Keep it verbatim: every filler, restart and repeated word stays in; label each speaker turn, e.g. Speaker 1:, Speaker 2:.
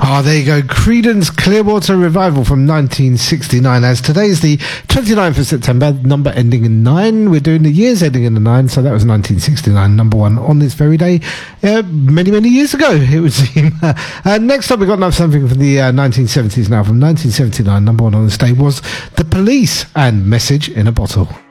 Speaker 1: Oh, there you go. Creedence Clearwater Revival from nineteen sixty-nine. As today's the twenty-ninth of September, number ending in nine. We're doing the years ending in the nine, so that was nineteen sixty-nine, number one on this very day, uh, many, many years ago, it would seem. Uh, next up, we got another something from the uh, nineteen seventies now. From nineteen seventy-nine, number one on this day was The Police and Message in a Bottle.